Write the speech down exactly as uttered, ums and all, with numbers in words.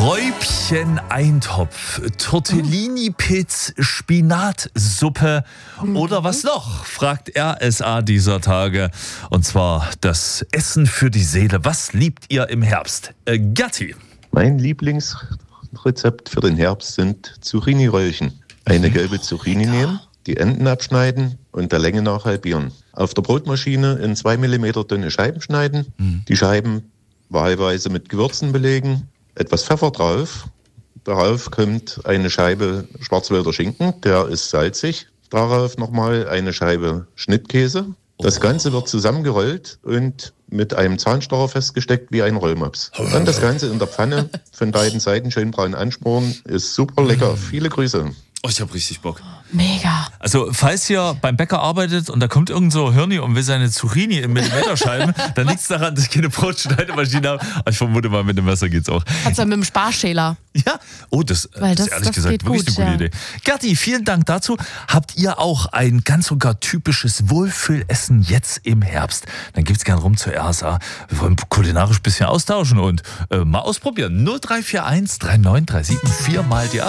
Räubchen-Eintopf, Tortellini-Pilz, Spinatsuppe Mhm. oder was noch, fragt R S A dieser Tage. Und zwar das Essen für die Seele. Was liebt ihr im Herbst? Äh, Gatti. Mein Lieblingsrezept für den Herbst sind Zucchini-Röllchen. Eine gelbe Zucchini nehmen, die Enden abschneiden und der Länge nach halbieren. Auf der Brotmaschine in zwei Millimeter dünne Scheiben schneiden, Mhm. die Scheiben wahlweise mit Gewürzen belegen, etwas Pfeffer drauf. Darauf kommt eine Scheibe Schwarzwälder Schinken, der ist salzig. Darauf nochmal eine Scheibe Schnittkäse. Das Ganze wird zusammengerollt und mit einem Zahnstocher festgesteckt wie ein Rollmops. Dann das Ganze in der Pfanne von beiden Seiten schön braun anschmoren. Ist super lecker. Viele Grüße. Oh, ich hab richtig Bock. Mega. Also, falls ihr beim Bäcker arbeitet und da kommt irgend so Hirni und will seine Zucchini in Millimeterscheiben, dann liegt es daran, dass ich keine Brotschneidemaschine habe. Aber ich vermute mal, mit dem Messer geht's auch. Kannst du mit dem Sparschäler. Ja, oh, das, Weil das das- ist ehrlich das gesagt geht wirklich gut, eine gute ja. Idee. Gerti, vielen Dank dazu. Habt ihr auch ein ganz sogar typisches Wohlfühlessen jetzt im Herbst? Dann gibt's gern rum zur R S A. Wir wollen kulinarisch ein bisschen austauschen und äh, mal ausprobieren. null drei vier eins drei neun drei sieben vier mal die